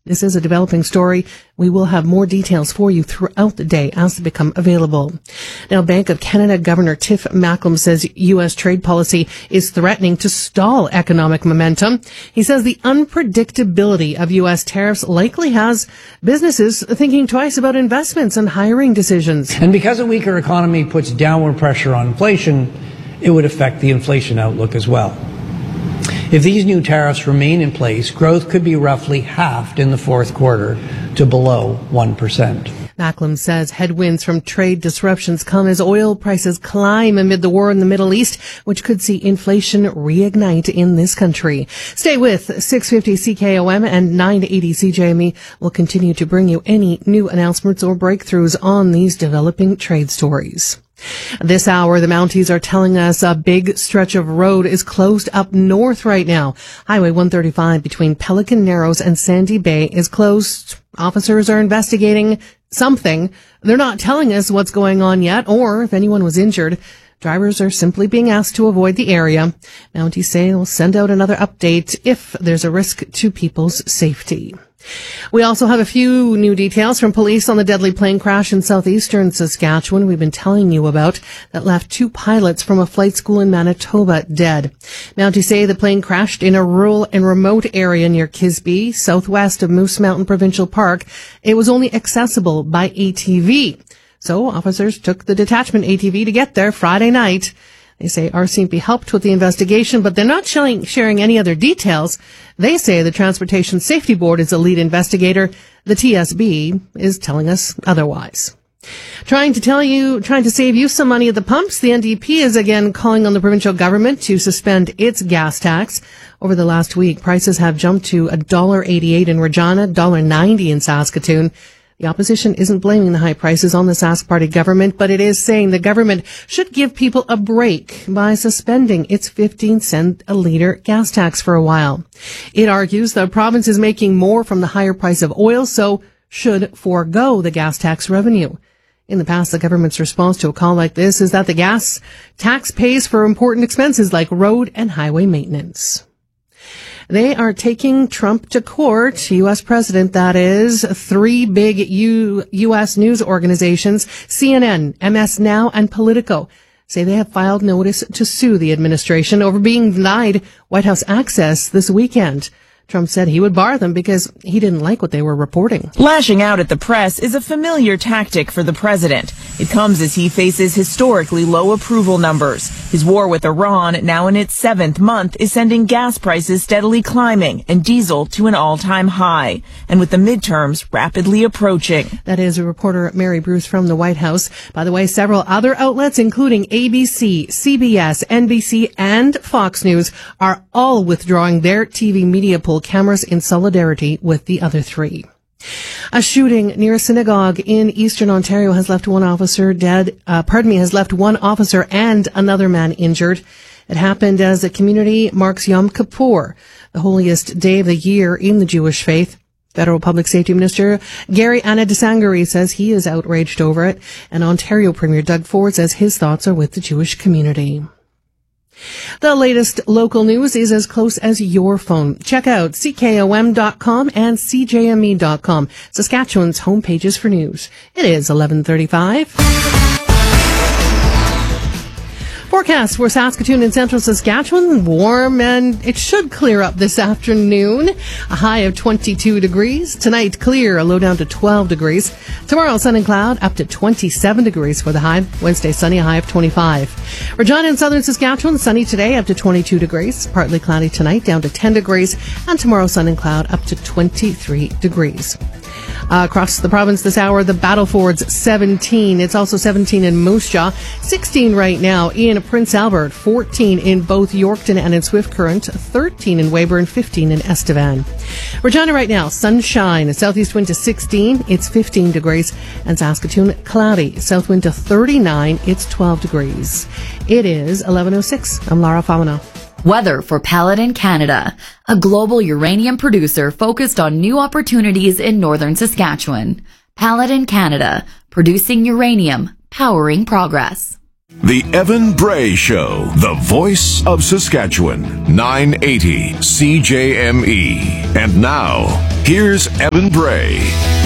This is a developing story. We will have more details for you throughout the day as they become available. Now, Bank of Canada Governor Tiff Macklem says U.S. trade policy is threatening to stall economic momentum. He says the unpredictability of U.S. tariffs likely has businesses thinking twice about investments and hiring decisions. And because a weaker economy puts downward pressure on inflation, it would affect the inflation outlook as well. If these new tariffs remain in place, growth could be roughly halved in the fourth quarter to below 1%. Macklem says headwinds from trade disruptions come as oil prices climb amid the war in the Middle East, which could see inflation reignite in this country. Stay with 650 CKOM and 980 CJME. We'll continue to bring you any new announcements or breakthroughs on these developing trade stories. This hour, the Mounties are telling us a big stretch of road is closed up north right now. Highway 135 between Pelican Narrows and Sandy Bay is closed. Officers are investigating something. They're not telling us what's going on yet or if anyone was injured. Drivers are simply being asked to avoid the area. Mounties say they'll send out another update if there's a risk to people's safety. We also have a few new details from police on the deadly plane crash in southeastern Saskatchewan we've been telling you about that left 2 pilots from a flight school in Manitoba dead. Mounties say the plane crashed in a rural and remote area near Kisby, southwest of Moose Mountain Provincial Park. It was only accessible by ATV. So officers took the detachment ATV to get there Friday night. They say RCMP helped with the investigation, but they're not sharing any other details. They say the Transportation Safety Board is the lead investigator. The TSB is telling us otherwise. Trying to save you some money at the pumps, the NDP is again calling on the provincial government to suspend its gas tax. Over the last week, prices have jumped to $1.88 in Regina, $1.90 in Saskatoon. The opposition isn't blaming the high prices on the Sask Party government, but it is saying the government should give people a break by suspending its 15-cent a litre gas tax for a while. It argues the province is making more from the higher price of oil, so should forego the gas tax revenue. In the past, the government's response to a call like this is that the gas tax pays for important expenses like road and highway maintenance. They are taking Trump to court, U.S. president, that is. 3 big U.S. news organizations, CNN, MS Now, and Politico, say they have filed notice to sue the administration over being denied White House access this weekend. Trump said he would bar them because he didn't like what they were reporting. Lashing out at the press is a familiar tactic for the president. It comes as he faces historically low approval numbers. His war with Iran, now in its 7th month, is sending gas prices steadily climbing and diesel to an all-time high. And with the midterms rapidly approaching. That is reporter Mary Bruce from the White House. By the way, several other outlets, including ABC, CBS, NBC, and Fox News, are all withdrawing their TV media poll cameras in solidarity with the other 3. A shooting near a synagogue in eastern Ontario has left one officer has left one officer and another man injured. It happened as the community marks Yom Kippur, the holiest day of the year in the Jewish faith. Federal Public Safety Minister Gary Anna-Desangari says he is outraged over it, and Ontario Premier Doug Ford says his thoughts are with the Jewish community. The latest local news is as close as your phone. Check out CKOM.com and CJME.com, Saskatchewan's home pages for news. It is 11:35. Forecast for Saskatoon and central Saskatchewan, warm, and it should clear up this afternoon. A high of 22 degrees. Tonight, clear, a low down to 12 degrees. Tomorrow, sun and cloud, up to 27 degrees for the high. Wednesday, sunny, a high of 25. Regina and southern Saskatchewan, sunny today, up to 22 degrees. Partly cloudy tonight, down to 10 degrees. And tomorrow, sun and cloud, up to 23 degrees. Across the province this hour, the Battlefords 17. It's also 17 in Moose Jaw, 16 right now in Prince Albert, 14 in both Yorkton and in Swift Current, 13 in Weyburn, 15 in Estevan. Regina right now, sunshine, a southeast wind to 16, it's 15 degrees, and Saskatoon cloudy, south wind to 39, it's 12 degrees. It is 11:06. I'm Lara Famina. Weather for Paladin Canada, a global uranium producer focused on new opportunities in northern Saskatchewan. Paladin Canada, producing uranium, powering progress. The Evan Bray Show, the voice of Saskatchewan, 980 CJME. And now, here's Evan Bray.